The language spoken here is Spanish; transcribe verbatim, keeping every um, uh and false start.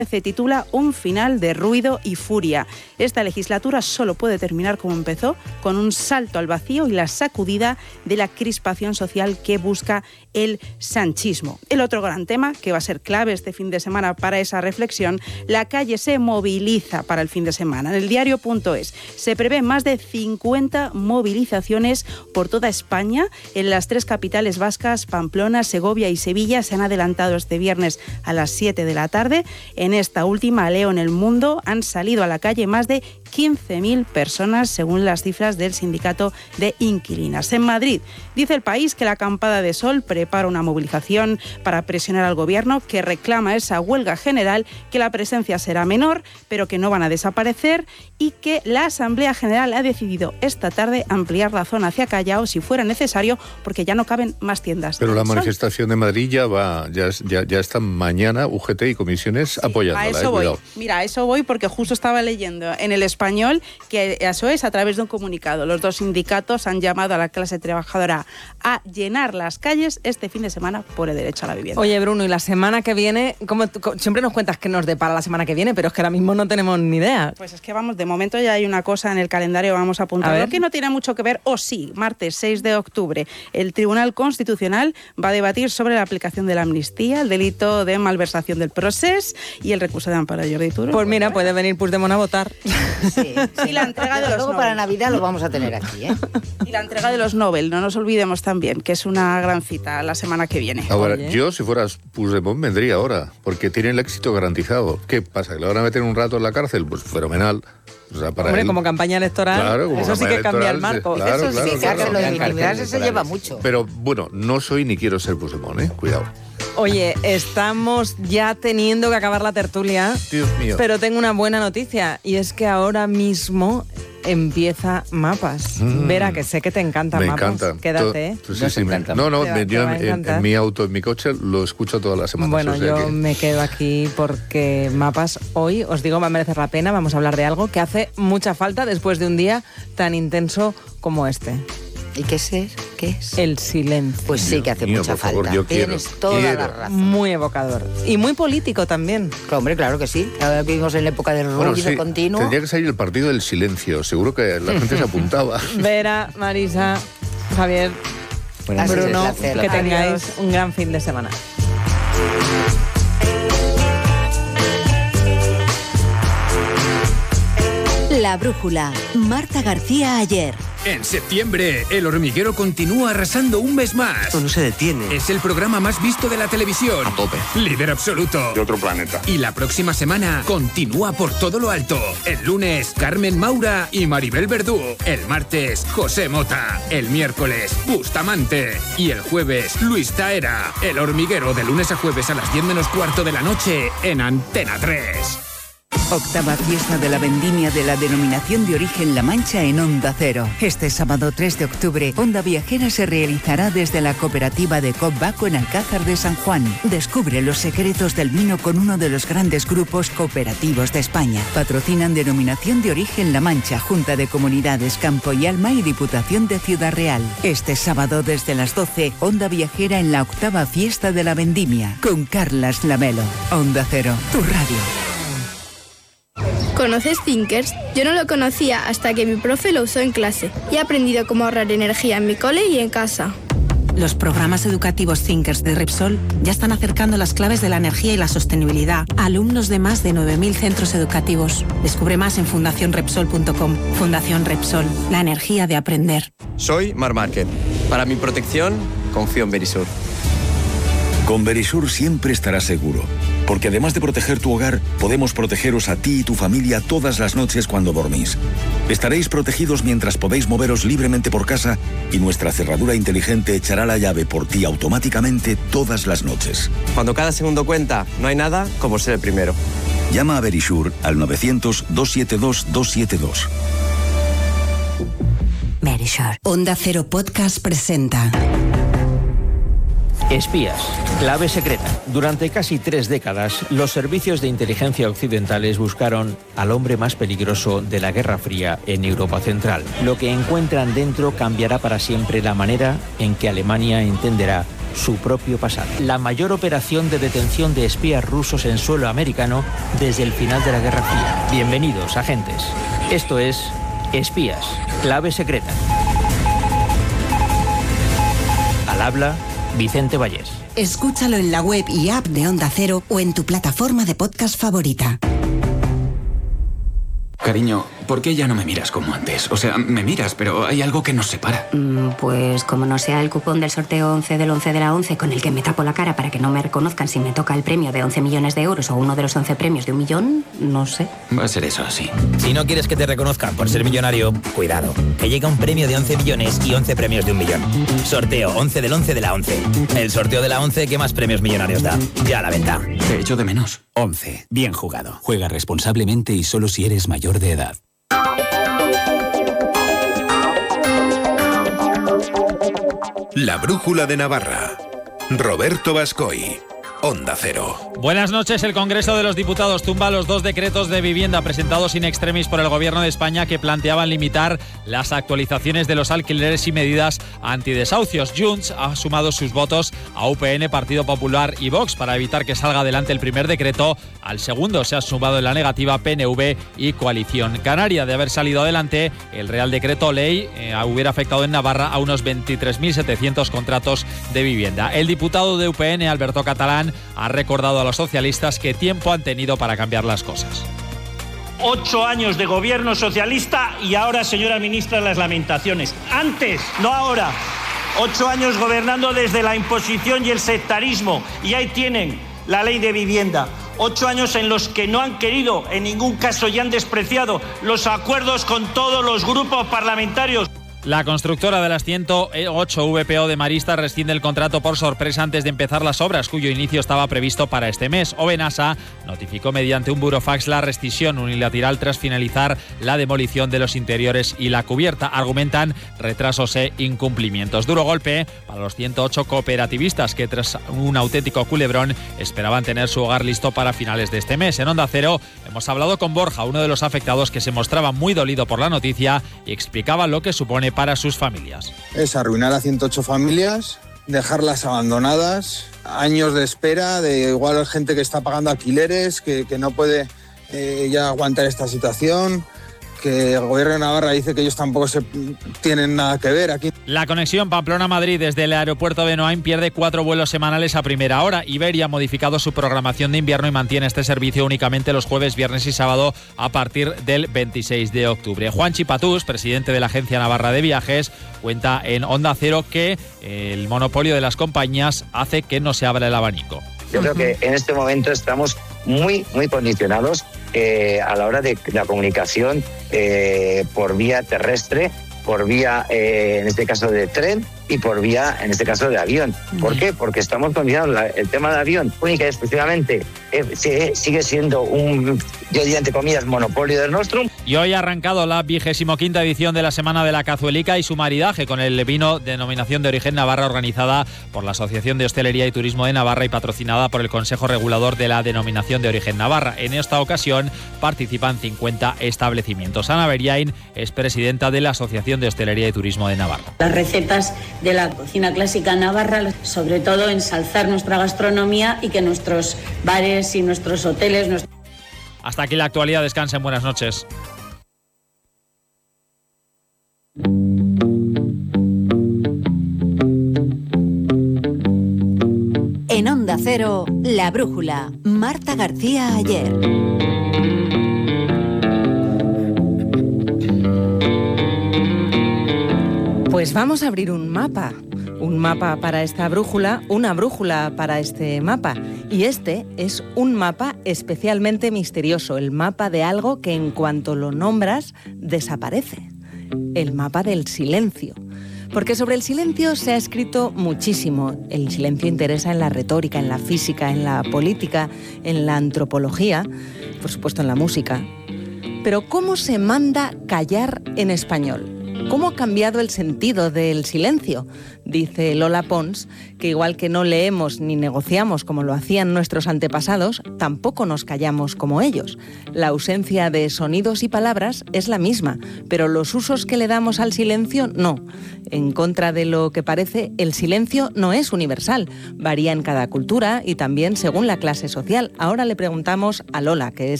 se titula Un final de ruido y furia. Esta legislatura solo puede terminar como empezó, con un salto al vacío y la sacudida de la crispación social que busca el sanchismo. El otro gran tema, que va a ser clave este fin de semana para esa reflexión, la calle se moviliza para el fin de semana. En el diario punto es se prevé más de cincuenta movilizaciones por toda España. En las tres capitales vascas, Pamplona, Segovia y Sevilla, se han adelantado este viernes a las siete de la tarde. En esta última, leo en El Mundo, han salido a la calle más de quince mil personas, según las cifras del Sindicato de Inquilinas. En Madrid, dice El País que la Acampada de Sol prepara una movilización para presionar al gobierno, que reclama esa huelga general, que la presencia será menor, pero que no van a desaparecer, y que la Asamblea General ha decidido esta tarde ampliar la zona hacia Callao si fuera necesario, porque ya no caben más tiendas. Pero la manifestación de Madrid ya va, ya, ya, ya está mañana, U G T y comisiones sí, apoyándola. A eso eh, voy. Cuidado. Mira, a eso voy porque justo estaba leyendo en El Español que eso es a través de un comunicado. Los dos sindicatos han llamado a la clase trabajadora a llenar las calles este fin de semana por el derecho a la vivienda. Oye, Bruno, y la semana que viene, como siempre nos cuentas que nos depara la semana que viene, pero es que ahora mismo no tenemos ni idea. Pues es que vamos, de momento ya hay una cosa en el calendario, vamos a apuntarlo, que no tiene mucho que ver, o sí, martes seis de octubre, el Tribunal Constitucional va a debatir sobre la aplicación de la amnistía, el delito de malversación del procés y el recurso de amparo de Jordi Turul. Pues mira, puede venir Puigdemont a votar. Sí, sí. Y la entrega de los Luego Nobel. Para Navidad lo vamos a tener aquí, ¿eh? Y la entrega de los Nobel, no nos olvidemos también, que es una gran cita la semana que viene. Ahora, Oye. yo si fueras Puigdemont vendría ahora, porque tiene el éxito garantizado. ¿Qué pasa? ¿Que le van a meter un rato en la cárcel? Pues fenomenal. O sea, para Hombre, él, como campaña electoral, claro, como eso sí campaña que cambia el electoral, marco. sí, claro, Eso claro, sí, claro, claro, lo claro. de intimidarse se lleva mucho. Pero bueno, no soy ni quiero ser Puigdemont, ¿eh? Cuidado. Oye, estamos ya teniendo que acabar la tertulia, Dios mío. pero tengo una buena noticia, y es que ahora mismo empieza Mapas. Mm. Vera, que sé que te encanta Me Mapas. encanta. Quédate, ¿eh? To- sí, Nos sí, me- encanta. no, no, Te va- me- te yo va a en, en encantar. mi auto, en mi coche, lo escucho todas las semanas. Bueno, o sea yo que- me quedo aquí porque Mapas hoy, os digo, va a merecer la pena. Vamos a hablar de algo que hace mucha falta después de un día tan intenso como este. ¿Y qué es? ¿Qué es? El silencio. Pues sí Dios que hace mío, mucha por favor, falta. yo quiero, Tienes toda quiero. la razón. Muy evocador. Y muy político también. Claro, hombre, claro que sí. Ahora vivimos en la época del ruido Bueno, sí, continuo. tendría que salir el partido del silencio. Seguro que la gente se apuntaba. Vera, Marisa, Javier, Ha sido un Bruno, placer. que tengáis Adiós. un gran fin de semana. La brújula. Marta García Ayer. En septiembre, El Hormiguero continúa arrasando un mes más. Esto no se detiene. Es el programa más visto de la televisión. A tope. Líder absoluto. De otro planeta. Y la próxima semana continúa por todo lo alto. El lunes, Carmen Maura y Maribel Verdú. El martes, José Mota. El miércoles, Bustamante. Y el jueves, Luis Taera. El Hormiguero, de lunes a jueves a las diez menos cuarto de la noche en Antena tres. Octava fiesta de la vendimia de la denominación de origen La Mancha en Onda Cero. Este sábado tres de octubre, Onda Viajera se realizará desde la cooperativa de Cop Baco en Alcázar de San Juan. Descubre los secretos del vino con uno de los grandes grupos cooperativos de España. Patrocinan denominación de origen La Mancha, Junta de Comunidades Campo y Alma y Diputación de Ciudad Real. Este sábado desde las doce, Onda Viajera en la octava fiesta de la vendimia con Carlas Lamelo. Onda Cero, tu radio. ¿Conoces Thinkers? Yo no lo conocía hasta que mi profe lo usó en clase y he aprendido cómo ahorrar energía en mi cole y en casa. Los programas educativos Thinkers de Repsol ya están acercando las claves de la energía y la sostenibilidad a alumnos de más de nueve mil centros educativos. Descubre más en fundación repsol punto com. Fundación Repsol, la energía de aprender. Soy Mar Márquez. Para mi protección, confío en Verisur. Con Verisur siempre estarás seguro, porque además de proteger tu hogar, podemos protegeros a ti y tu familia todas las noches cuando dormís. Estaréis protegidos mientras podéis moveros libremente por casa y nuestra cerradura inteligente echará la llave por ti automáticamente todas las noches. Cuando cada segundo cuenta, no hay nada como ser el primero. Llama a Verisur al novecientos, doscientos setenta y dos, doscientos setenta y dos. Verisur. Onda Cero Podcast presenta Espías, clave secreta. Durante casi tres décadas, los servicios de inteligencia occidentales buscaron al hombre más peligroso de la Guerra Fría en Europa Central. Lo que encuentran dentro cambiará para siempre la manera en que Alemania entenderá su propio pasado. La mayor operación de detención de espías rusos en suelo americano desde el final de la Guerra Fría. Bienvenidos, agentes. Esto es Espías, clave secreta. Al habla, Vicente Vallés. Escúchalo en la web y app de Onda Cero o en tu plataforma de podcast favorita. Cariño, ¿por qué ya no me miras como antes? O sea, me miras, pero hay algo que nos separa. Mm, pues como no sea el cupón del sorteo once del once de la once con el que me tapo la cara para que no me reconozcan si me toca el premio de once millones de euros o uno de los once premios de un millón, no sé. Va a ser eso, sí. Si no quieres que te reconozcan por ser millonario, cuidado, que llega un premio de once millones y once premios de un millón. Sorteo once del once de la once. El sorteo de la once que más premios millonarios da. Ya a la venta. Te echo de menos. once. Bien jugado. Juega responsablemente y solo si eres mayor de edad. La Brújula de Navarra. Roberto Bascoy. Onda Cero. Buenas noches. El Congreso de los Diputados tumba los dos decretos de vivienda presentados in extremis por el Gobierno de España que planteaban limitar las actualizaciones de los alquileres y medidas antidesahucios. Junts ha sumado sus votos a U P N, Partido Popular y Vox para evitar que salga adelante el primer decreto. Al segundo se ha sumado en la negativa P N V y Coalición Canaria. De haber salido adelante, el Real Decreto Ley eh, hubiera afectado en Navarra a unos veintitrés mil setecientos contratos de vivienda. El diputado de U P N, Alberto Catalán, ha recordado a los socialistas que tiempo han tenido para cambiar las cosas. Ocho años de gobierno socialista y ahora, señora ministra, las lamentaciones. Antes, no ahora. Ocho años gobernando desde la imposición y el sectarismo. Y ahí tienen la ley de vivienda. Ocho años en los que no han querido, en ningún caso, y han despreciado los acuerdos con todos los grupos parlamentarios. La constructora de las ciento ocho V P O de Marista rescinde el contrato por sorpresa antes de empezar las obras, cuyo inicio estaba previsto para este mes. Obenasa notificó mediante un burofax la rescisión unilateral tras finalizar la demolición de los interiores y la cubierta. Argumentan retrasos e incumplimientos. Duro golpe para los ciento ocho cooperativistas que, tras un auténtico culebrón, esperaban tener su hogar listo para finales de este mes. En Onda Cero hemos hablado con Borja, uno de los afectados que se mostraba muy dolido por la noticia y explicaba lo que supone para sus familias. Es arruinar a ciento ocho familias, dejarlas abandonadas, años de espera, de igual gente que está pagando alquileres, que, que no puede eh, ya aguantar esta situación, que el Gobierno de Navarra dice que ellos tampoco se tienen nada que ver aquí. La conexión Pamplona-Madrid desde el aeropuerto de Noain pierde cuatro vuelos semanales a primera hora. Iberia ha modificado su programación de invierno y mantiene este servicio únicamente los jueves, viernes y sábado a partir del veintiséis de octubre. Juanchi Patús, presidente de la Agencia Navarra de Viajes, cuenta en Onda Cero que el monopolio de las compañías hace que no se abra el abanico. Yo creo que en este momento estamos muy, muy condicionados eh, a la hora de la comunicación eh, por vía terrestre, por vía, eh, en este caso, de tren y por vía, en este caso, de avión. ¿Por qué? Porque estamos condicionados. La, el tema de avión, única y exclusivamente, eh, sigue siendo un, yo diría entre comillas, monopolio del nostrum. Y hoy ha arrancado la vigésimo quinta edición de la Semana de la Cazuelica y su maridaje con el vino denominación de origen Navarra, organizada por la Asociación de Hostelería y Turismo de Navarra y patrocinada por el Consejo Regulador de la Denominación de Origen Navarra. En esta ocasión participan cincuenta establecimientos. Ana Beriain es presidenta de la Asociación de Hostelería y Turismo de Navarra. Las recetas de la cocina clásica navarra, sobre todo ensalzar nuestra gastronomía y que nuestros bares y nuestros hoteles... Nuestros... Hasta aquí la actualidad. Descansen. Buenas noches. En Onda Cero, La Brújula, Marta García Ayer. Pues vamos a abrir un mapa, un mapa para esta brújula, una brújula para este mapa. Y este es un mapa especialmente misterioso, el mapa de algo que en cuanto lo nombras, desaparece. El mapa del silencio. Porque sobre el silencio se ha escrito muchísimo. El silencio interesa en la retórica, en la física, en la política, en la antropología, por supuesto en la música. Pero ¿cómo se manda callar en español? ¿Cómo ha cambiado el sentido del silencio? Dice Lola Pons, que igual que no leemos ni negociamos como lo hacían nuestros antepasados, tampoco nos callamos como ellos. La ausencia de sonidos y palabras es la misma, pero los usos que le damos al silencio no. En contra de lo que parece, el silencio no es universal, varía en cada cultura y también según la clase social. Ahora le preguntamos a Lola, que es